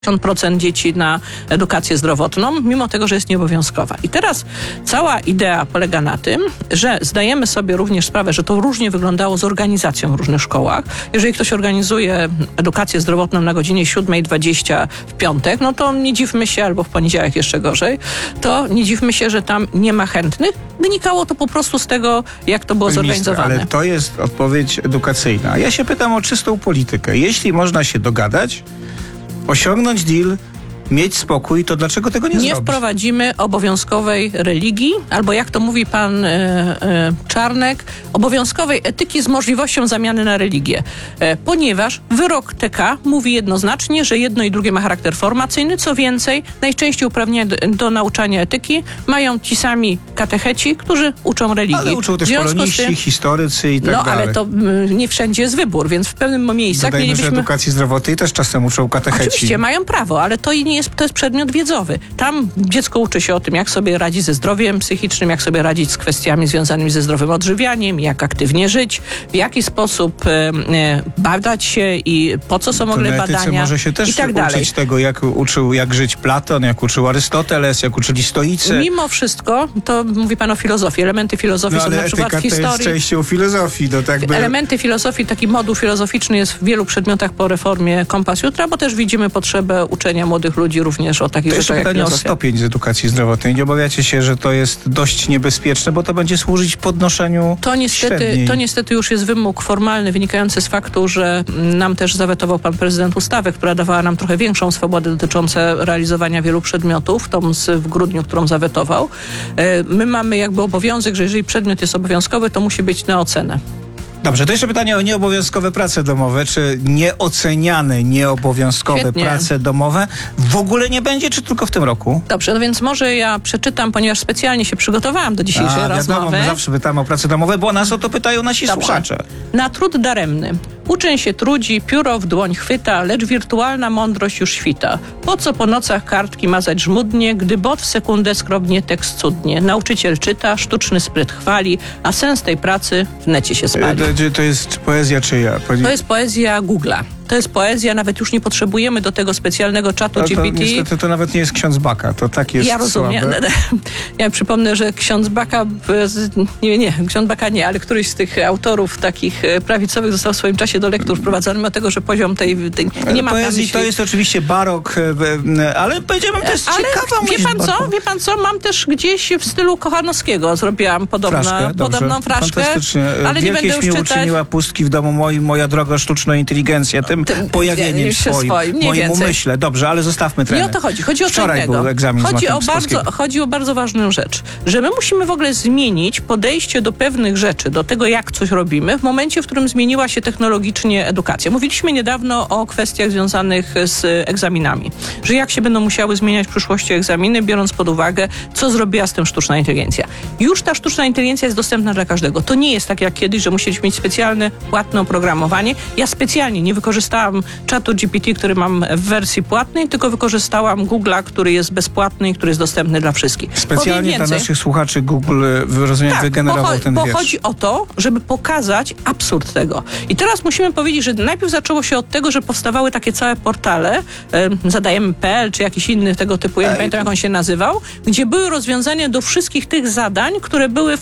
50% dzieci na edukację zdrowotną, mimo tego, że jest nieobowiązkowa. I teraz cała idea polega na tym, że zdajemy sobie również sprawę, że to różnie wyglądało z organizacją w różnych szkołach. Jeżeli ktoś organizuje edukację zdrowotną na godzinie 7:20 w piątek, no to nie dziwmy się, albo w poniedziałek jeszcze gorzej, to nie dziwmy się, że tam nie ma chętnych. Wynikało to po prostu z tego, jak to było zorganizowane. Ale to jest odpowiedź edukacyjna. Ja się pytam o czystą politykę. Jeśli można się dogadać, osiągnąć deal, mieć spokój, to dlaczego tego nie zrobić? Nie wprowadzimy obowiązkowej religii, albo jak to mówi pan Czarnek, obowiązkowej etyki z możliwością zamiany na religię. Ponieważ wyrok TK mówi jednoznacznie, że jedno i drugie ma charakter formacyjny. Co więcej, najczęściej uprawnienia do nauczania etyki mają ci sami katecheci, którzy uczą religii. Ale uczą też poloniści, historycy i tak dalej. No ale to nie wszędzie jest wybór, więc w pewnym miejscach Dodajmy, że edukacji zdrowotnej też czasem uczą katecheci. Oczywiście, mają prawo, ale to nie jest, to jest przedmiot wiedzowy. Tam dziecko uczy się o tym, jak sobie radzić ze zdrowiem psychicznym, jak sobie radzić z kwestiami związanymi ze zdrowym odżywianiem, jak aktywnie żyć, w jaki sposób badać się i po co są w ogóle badania może się też i tak dalej. Uczyć tego, jak żyć Platon, jak uczył Arystoteles, jak uczyli stoicy. Mimo wszystko, to mówi pan o filozofii. Elementy filozofii są na przykład w historii. To jest częścią filozofii. Elementy filozofii, taki moduł filozoficzny jest w wielu przedmiotach po reformie Kompas Jutra, bo też widzimy potrzebę uczenia młodych ludzi również o takich rzeczach jak filozofia. To jest pytanie o stopień z edukacji zdrowotnej. Nie obawiacie się, że to jest dość niebezpieczne, bo to będzie służyć podnoszeniu średniej? To niestety już jest wymóg formalny wynikający z faktu, że nam też zawetował pan prezydent ustawę, która dawała nam trochę większą swobodę dotyczącą realizowania wielu przedmiotów, w grudniu, którą zawetował. My mamy jakby obowiązek, że jeżeli przedmiot jest obowiązkowy, to musi być na ocenę. Dobrze, to jeszcze pytanie o nieobowiązkowe prace domowe. Czy nieoceniane, nieobowiązkowe prace domowe w ogóle nie będzie, czy tylko w tym roku? Dobrze, no więc może ja przeczytam, ponieważ specjalnie się przygotowałam do dzisiejszej rozmowy. My zawsze pytamy o prace domowe, bo nas o to pytają nasi słuchacze. Na trud daremny. Uczeń się trudzi, pióro w dłoń chwyta, lecz wirtualna mądrość już świta. Po co po nocach kartki mazać żmudnie, gdy bot w sekundę skrobnie tekst cudnie. Nauczyciel czyta, sztuczny spryt chwali, a sens tej pracy w necie się spali. To jest poezja czyja? To jest poezja Google'a. To jest poezja, nawet już nie potrzebujemy do tego specjalnego czatu GPT. Niestety to nawet nie jest ksiądz Baka, to tak jest. Ja rozumiem. Słabe. Ja przypomnę, że ksiądz Baka, ksiądz Baka nie, ale któryś z tych autorów takich prawicowych został w swoim czasie do lektur wprowadzony, mimo tego, że poziom tej nie ma poezji. To jest oczywiście barok, ale powiedziałbym, to jest ciekawa wie pan co, mam też gdzieś w stylu Kochanowskiego zrobiłam podobną fraszkę, ale nie będę już czytać. Uczyniła pustki w domu moim, moja droga sztuczna inteligencja, tym pojawieniem mojemu myśle. Dobrze, ale zostawmy trener. Nie o to chodzi. Chodzi o co innego. Był egzamin chodzi o bardzo ważną rzecz, że my musimy w ogóle zmienić podejście do pewnych rzeczy, do tego, jak coś robimy, w momencie, w którym zmieniła się technologicznie edukacja. Mówiliśmy niedawno o kwestiach związanych z egzaminami, że jak się będą musiały zmieniać w przyszłości egzaminy, biorąc pod uwagę, co zrobiła z tym sztuczna inteligencja. Już ta sztuczna inteligencja jest dostępna dla każdego. To nie jest tak jak kiedyś, że musieliśmy mieć specjalne, płatne oprogramowanie. Ja specjalnie nie wykorzystałam czatu GPT, który mam w wersji płatnej, tylko wykorzystałam Google'a, który jest bezpłatny i który jest dostępny dla wszystkich. Specjalnie dla naszych słuchaczy Google, wygenerował ten wiersz. Bo chodzi o to, żeby pokazać absurd tego. I teraz musimy powiedzieć, że najpierw zaczęło się od tego, że powstawały takie całe portale, zadajemy.pl czy jakiś inny tego typu, ja nie pamiętam jak on się nazywał, gdzie były rozwiązania do wszystkich tych zadań, które były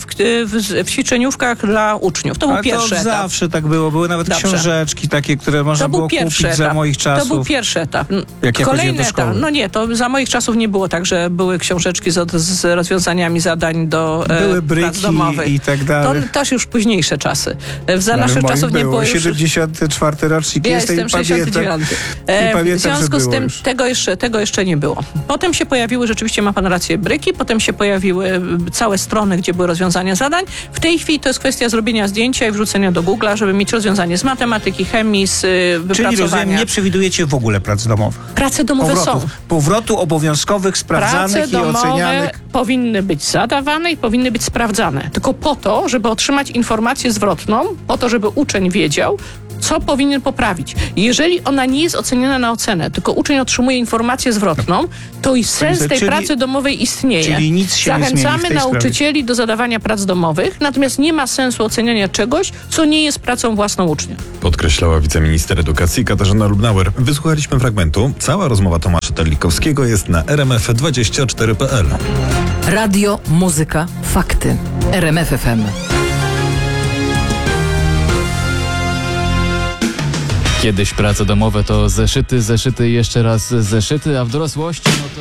w ćwiczeniówkach dla uczniów. To był pierwszy etap. Zawsze tak było. Były nawet książeczki takie, które można było kupić za moich czasów. To był pierwszy etap. Kolejny etap. No nie, to za moich czasów nie było tak, że były książeczki z rozwiązaniami zadań do były prac domowych. I tak dalej. To też już późniejsze czasy. Za naszych czasów nie było już... 74 rocznik. Ja jestem 69. W związku z tym tego jeszcze nie było. Potem się pojawiły, rzeczywiście ma pan rację, bryki, potem się pojawiły całe strony, gdzie były rozwiązania zadań. W tej chwili to jest kwestia zrobienia zdjęcia i wrzucenia do Google'a, żeby mieć rozwiązanie z matematyki, chemii, z wypracowania. Czyli rozumiem, nie przewidujecie w ogóle prac domowych? Prace domowe są. Powrotu obowiązkowych, sprawdzanych i ocenianych. Powinny być zadawane i powinny być sprawdzane. Tylko po to, żeby otrzymać informację zwrotną, po to, żeby uczeń wiedział, co powinien poprawić. Jeżeli ona nie jest oceniana na ocenę, tylko uczeń otrzymuje informację zwrotną, to i sens tej pracy domowej istnieje. Czyli nic się nie zmieni w Zachęcamy tej nauczycieli do zadawania prac domowych, natomiast nie ma sensu oceniania czegoś, co nie jest pracą własną ucznia. Podkreślała wiceminister edukacji Katarzyna Lubnauer. Wysłuchaliśmy fragmentu. Cała rozmowa Tomasza Terlikowskiego jest na rmf24.pl. Radio, muzyka, fakty. RMF FM. Kiedyś prace domowe to zeszyty i jeszcze raz zeszyty, a w dorosłości no to